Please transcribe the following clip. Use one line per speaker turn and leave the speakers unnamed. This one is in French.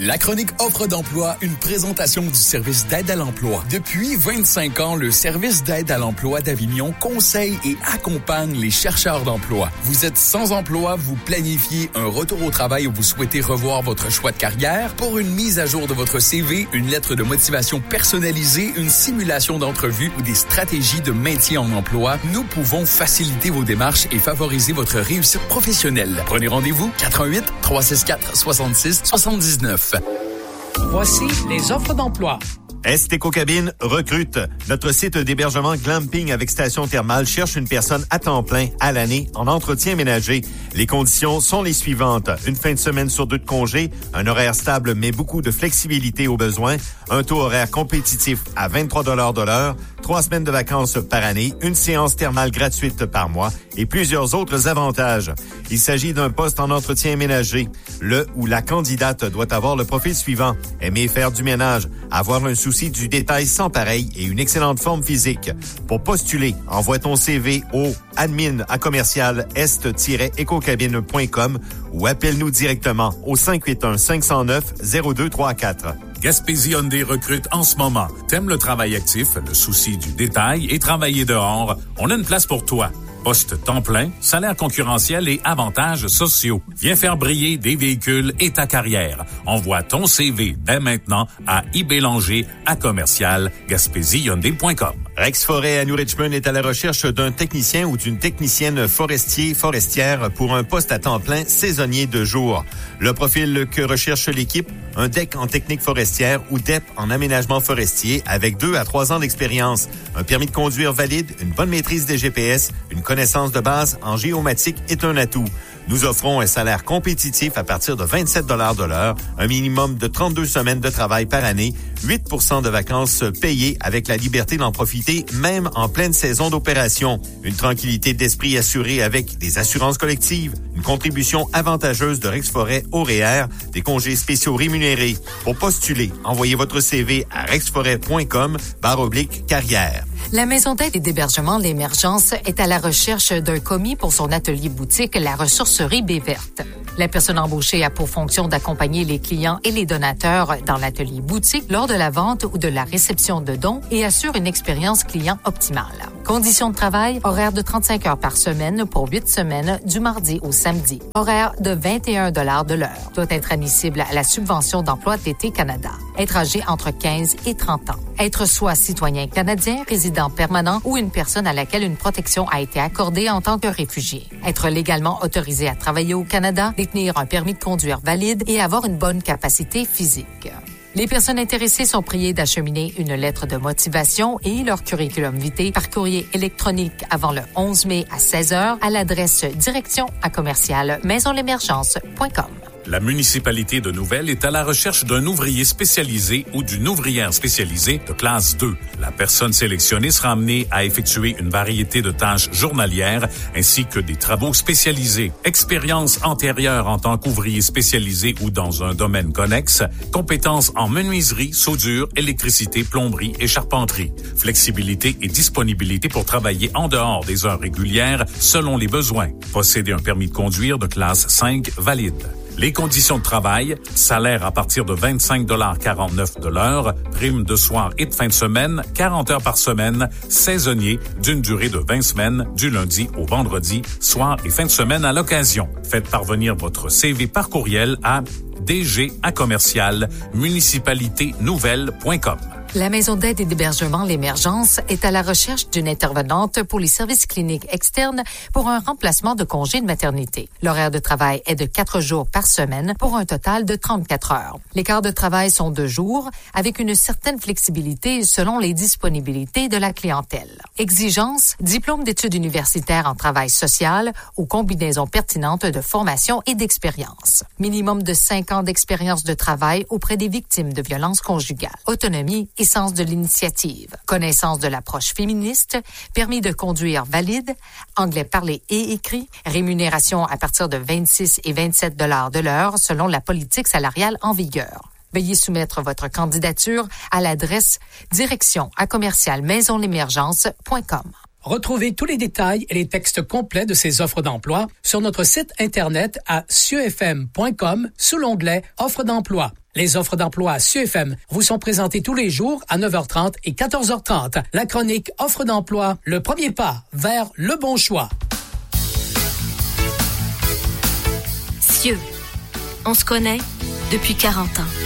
La chronique Offre d'emploi, une présentation du service d'aide à l'emploi. Depuis 25 ans, le service d'aide à l'emploi d'Avignon conseille et accompagne les chercheurs d'emploi. Vous êtes sans emploi, vous planifiez un retour au travail ou vous souhaitez revoir votre choix de carrière? Pour une mise à jour de votre CV, une lettre de motivation personnalisée, une simulation d'entrevue ou des stratégies de maintien en emploi, nous pouvons faciliter vos démarches et favoriser votre réussite professionnelle. Prenez rendez-vous 88 364 66 79.
Voici les offres d'emploi.
Est-Éco-Cabine recrute. Notre site d'hébergement Glamping avec station thermale cherche une personne à temps plein à l'année en entretien ménager. Les conditions sont les suivantes. Une fin de semaine sur 2 de congé, un horaire stable mais beaucoup de flexibilité aux besoins, un taux horaire compétitif à 23 $ de l'heure, 3 semaines de vacances par année, une séance thermale gratuite par mois et plusieurs autres avantages. Il s'agit d'un poste en entretien ménager. Le ou la candidate doit avoir le profil suivant. Aimer faire du ménage, avoir un souci du détail sans pareil et une excellente forme physique. Pour postuler, envoie ton CV au admin@est-ecocabine.com ou appelle-nous directement au 581-509-0234.
Gaspésie Hyundai recrute en ce moment. T'aimes le travail actif, le souci du détail et travailler dehors? On a une place pour toi. Poste temps plein, salaire concurrentiel et avantages sociaux. Viens faire briller des véhicules et ta carrière. Envoie ton CV dès maintenant à ibélanger@gaspésiehyundai.com.
Rex Forêt à New Richmond est à la recherche d'un technicien ou d'une technicienne forestière pour un poste à temps plein saisonnier de jour. Le profil que recherche l'équipe, un DEC en technique forestière ou DEP en aménagement forestier avec 2 à 3 ans d'expérience, un permis de conduire valide, une bonne maîtrise des GPS, une connaissance de base en géomatique est un atout. Nous offrons un salaire compétitif à partir de 27 $ de l'heure, un minimum de 32 semaines de travail par année, 8 % de vacances payées avec la liberté d'en profiter même en pleine saison d'opération. Une tranquillité d'esprit assurée avec des assurances collectives, une contribution avantageuse de Rex Forêt au REER, des congés spéciaux rémunérés. Pour postuler, envoyez votre CV à rexforêt.com/carrière.
La maison d'aide et d'hébergement L'Émergence est à la recherche d'un commis pour son atelier boutique La Ressourcerie Baie-Verte. La personne embauchée a pour fonction d'accompagner les clients et les donateurs dans l'atelier boutique lors de la vente ou de la réception de dons et assure une expérience client optimale. Conditions de travail, horaire de 35 heures par semaine pour 8 semaines du mardi au samedi. Horaire de 21 $ de l'heure. Doit être admissible à la subvention d'emploi d'été Canada. Être âgé entre 15 et 30 ans. Être soit citoyen canadien, résident permanent ou une personne à laquelle une protection a été accordée en tant que réfugié. Être légalement autorisé à travailler au Canada, détenir un permis de conduire valide et avoir une bonne capacité physique. Les personnes intéressées sont priées d'acheminer une lettre de motivation et leur curriculum vitae par courrier électronique avant le 11 mai à 16h à l'adresse direction@maisonlemergence.com.
La municipalité de Nouvelle est à la recherche d'un ouvrier spécialisé ou d'une ouvrière spécialisée de classe 2. La personne sélectionnée sera amenée à effectuer une variété de tâches journalières ainsi que des travaux spécialisés. Expérience antérieure en tant qu'ouvrier spécialisé ou dans un domaine connexe. Compétences en menuiserie, soudure, électricité, plomberie et charpenterie. Flexibilité et disponibilité pour travailler en dehors des heures régulières selon les besoins. Posséder un permis de conduire de classe 5 valide. Les conditions de travail, salaire à partir de 25,49 $ de l'heure, prime de soir et de fin de semaine, 40 heures par semaine, saisonnier, d'une durée de 20 semaines, du lundi au vendredi, soir et fin de semaine à l'occasion. Faites parvenir votre CV par courriel à dg@municipaliténouvelle.com.
La maison d'aide et d'hébergement L'Émergence est à la recherche d'une intervenante pour les services cliniques externes pour un remplacement de congé de maternité. L'horaire de travail est de 4 jours par semaine pour un total de 34 heures. Les quarts de travail sont 2 jours avec une certaine flexibilité selon les disponibilités de la clientèle. Exigence, diplôme d'études universitaires en travail social ou combinaison pertinente de formation et d'expérience. Minimum de 5 ans d'expérience de travail auprès des victimes de violences conjugales. Autonomie et sens de l'initiative. Connaissance de l'approche féministe, permis de conduire valide, anglais parlé et écrit, rémunération à partir de 26 et 27 $ de l'heure selon la politique salariale en vigueur. Veuillez soumettre votre candidature à l'adresse direction@maisonlemergence.com.
Retrouvez tous les détails et les textes complets de ces offres d'emploi sur notre site Internet à cieux-fm.com sous l'onglet « Offres d'emploi ». Les offres d'emploi à CIUFM vous sont présentées tous les jours à 9h30 et 14h30. La chronique Offre d'emploi, le premier pas vers le bon choix.
CIE. On se connaît depuis 40 ans.